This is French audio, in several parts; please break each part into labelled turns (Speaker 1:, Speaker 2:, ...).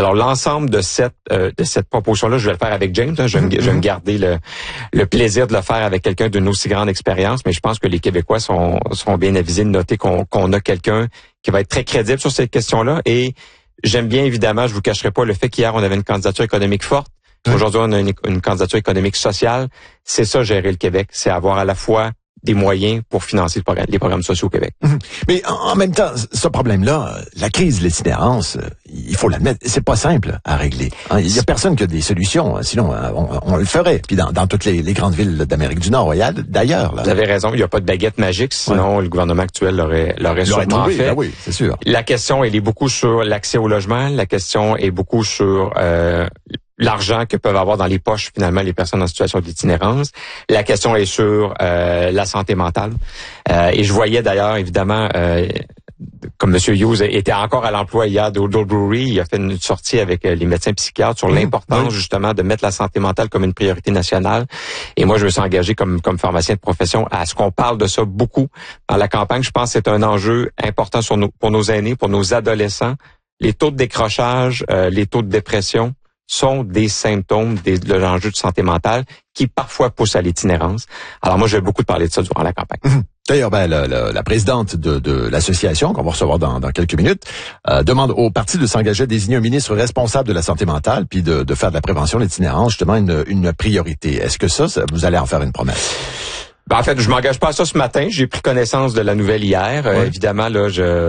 Speaker 1: Alors, l'ensemble de cette proposition-là, je vais le faire avec James. Hein, je vais me garder le plaisir de le faire avec quelqu'un d'une aussi grande expérience, mais je pense que les Québécois sont bien avisés de noter qu'on a quelqu'un qui va être très crédible sur cette question-là. Et j'aime bien, évidemment, je vous cacherai pas le fait qu'hier, on avait une candidature économique forte. Aujourd'hui, on a une candidature économique sociale. C'est ça, gérer le Québec. C'est avoir à la fois des moyens pour financer les programmes sociaux au Québec.
Speaker 2: Mais en même temps, ce problème-là, la crise de l'itinérance, il faut l'admettre, c'est pas simple à régler. Il y a personne qui a des solutions, sinon on le ferait. Puis dans toutes les grandes villes d'Amérique du Nord, d'ailleurs. Là.
Speaker 1: Vous avez raison, il n'y a pas de baguette magique, sinon le gouvernement actuel l'aurait sûrement fait.
Speaker 2: Ben oui, c'est sûr.
Speaker 1: La question, elle est beaucoup sur l'accès au logement. La question est beaucoup sur l'argent que peuvent avoir dans les poches, finalement, les personnes en situation d'itinérance. La question est sur la santé mentale. Et je voyais d'ailleurs, évidemment, comme M. Hughes était encore à l'emploi hier d'Old Brewery, il a fait une sortie avec les médecins psychiatres sur l'importance, justement, de mettre la santé mentale comme une priorité nationale. Et moi, je me suis engagé comme pharmacien de profession à ce qu'on parle de ça beaucoup dans la campagne. Je pense que c'est un enjeu important pour nos aînés, pour nos adolescents. Les taux de décrochage, les taux de dépression sont des symptômes de l'enjeu de santé mentale qui parfois poussent à l'itinérance. Alors moi, je vais beaucoup parler de ça durant la campagne.
Speaker 2: D'ailleurs, la présidente de l'association, qu'on va recevoir dans quelques minutes, demande au parti de s'engager à désigner un ministre responsable de la santé mentale puis de faire de la prévention de l'itinérance justement une priorité. Est-ce que ça, vous allez en faire une promesse?
Speaker 1: Ben, en fait, je m'engage pas à ça ce matin. J'ai pris connaissance de la nouvelle hier. Évidemment, là,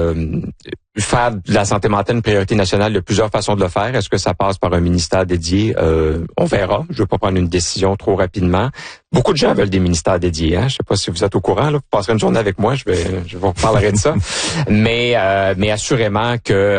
Speaker 1: faire de la santé mentale une priorité nationale, il y a plusieurs façons de le faire. Est-ce que ça passe par un ministère dédié? On verra. Je veux pas prendre une décision trop rapidement. Beaucoup de gens veulent des ministères dédiés. Hein? Je sais pas si vous êtes au courant. Là. Vous passerez une journée avec moi. Je vous reparlerai de ça. Mais assurément que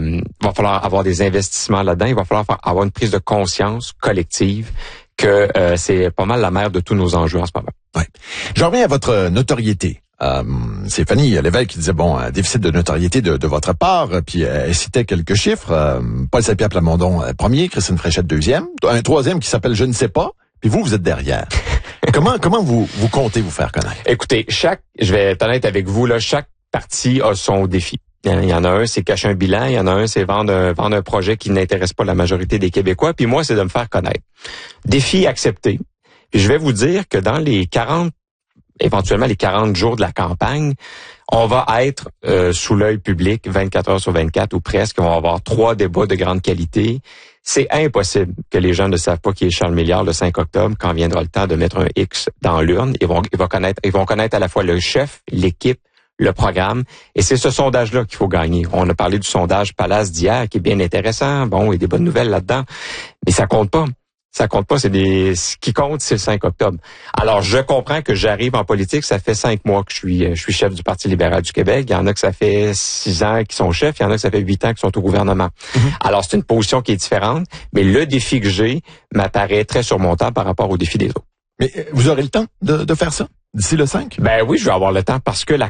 Speaker 1: va falloir avoir des investissements là-dedans. Il va falloir avoir une prise de conscience collective que c'est pas mal la mère de tous nos enjeux en ce moment.
Speaker 2: Ouais. Je reviens à votre notoriété. C'est Fanny Lévesque qui disait, déficit de notoriété de votre part, puis elle citait quelques chiffres. Paul Saint-Pierre Plamondon, premier, Christine Fréchette, deuxième, un troisième qui s'appelle Je ne sais pas, puis vous êtes derrière. Comment vous comptez vous faire connaître?
Speaker 1: Écoutez, je vais être honnête avec vous, là, chaque parti a son défi. Il y en a un, c'est cacher un bilan. Il y en a un, c'est vendre un projet qui n'intéresse pas la majorité des Québécois. Puis moi, c'est de me faire connaître. Défi accepté. Puis je vais vous dire que dans éventuellement les 40 jours de la campagne, on va être sous l'œil public 24 heures sur 24 ou presque. On va avoir 3 débats de grande qualité. C'est impossible que les gens ne savent pas qui est Charles Milliard le 5 octobre quand viendra le temps de mettre un X dans l'urne. Ils vont connaître à la fois le chef, l'équipe, le programme. Et c'est ce sondage-là qu'il faut gagner. On a parlé du sondage Palace d'hier, qui est bien intéressant. Bon, il y a des bonnes nouvelles là-dedans. Mais ça compte pas. Ça compte pas. Ce qui compte, c'est le 5 octobre. Alors, je comprends que j'arrive en politique. Ça fait 5 mois que je suis chef du Parti libéral du Québec. Il y en a que ça fait 6 ans qu'ils sont chefs. Il y en a que ça fait 8 ans qu'ils sont au gouvernement. Alors, c'est une position qui est différente. Mais le défi que j'ai m'apparaît très surmontable par rapport au défi des autres.
Speaker 2: Mais vous aurez le temps de faire ça? D'ici le 5?
Speaker 1: Ben oui, je vais avoir le temps parce que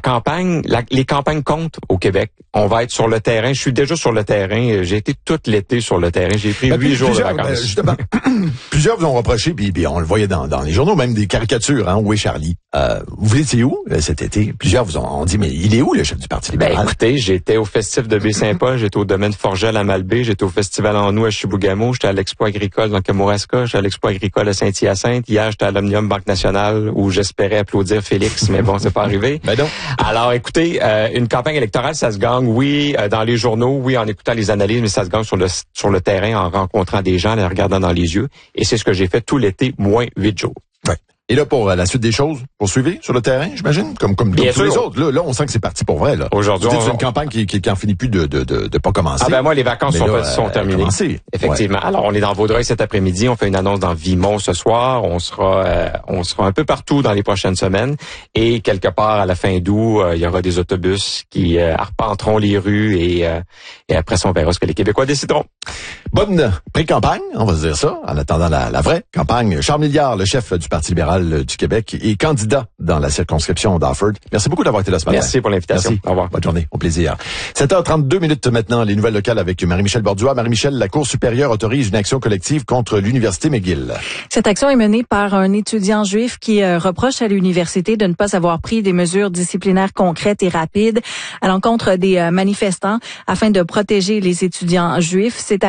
Speaker 1: les campagnes comptent au Québec. On va être sur le terrain. Je suis déjà sur le terrain. J'ai été tout l'été sur le terrain. J'ai pris 8 jours de vacances.
Speaker 2: Justement, plusieurs vous ont reproché, puis on le voyait dans les journaux, même des caricatures, hein, où est Charlie? Vous étiez où cet été? Plusieurs vous ont dit, mais il est où le chef du Parti libéral?
Speaker 1: Ben écoutez, j'étais au festif de Baie-Saint-Paul, j'étais au domaine Forgel à Malbaie, j'étais au festival en nous à Chibougamau, j'étais à l'Expo agricole dans Kamouraska, j'étais à l'Expo agricole à Saint-Hyacinthe. Hier, j'étais à l'Omnium Banque Nationale où j'espérais applaudir Félix, mais bon, c'est pas arrivé.
Speaker 2: Ben non.
Speaker 1: Alors, écoutez, une campagne électorale, ça se gagne, oui, dans les journaux, oui, en écoutant les analyses, mais ça se gagne sur le terrain, en rencontrant des gens, en les regardant dans les yeux. Et c'est ce que j'ai fait tout l'été, moins 8 jours.
Speaker 2: Ouais. Et là, pour la suite des choses, poursuivez sur le terrain, j'imagine, comme tous les autres. Là, on sent que c'est parti pour vrai. Là.
Speaker 1: Aujourd'hui,
Speaker 2: c'est une campagne qui en finit plus de pas commencer.
Speaker 1: Ah ben moi, les vacances sont terminées. Effectivement. Ouais. Alors, on est dans Vaudreuil cet après-midi. On fait une annonce dans Vimont ce soir. On sera un peu partout dans les prochaines semaines. Et quelque part à la fin d'août, il y aura des autobus qui arpenteront les rues et après ça, on verra ce que les Québécois décideront.
Speaker 2: Bonne pré-campagne, on va se dire ça, en attendant la vraie campagne. Charles Milliard, le chef du Parti libéral du Québec, est candidat dans la circonscription d'Alford. Merci beaucoup d'avoir été là ce matin.
Speaker 1: Merci pour l'invitation.
Speaker 2: Merci.
Speaker 1: Au revoir.
Speaker 2: Bonne journée, au plaisir. 7h32 maintenant, les nouvelles locales avec Marie-Michel Borduas. Marie-Michel, la Cour supérieure autorise une action collective contre l'Université McGill.
Speaker 3: Cette action est menée par un étudiant juif qui reproche à l'université de ne pas avoir pris des mesures disciplinaires concrètes et rapides à l'encontre des manifestants afin de protéger les étudiants juifs. C'est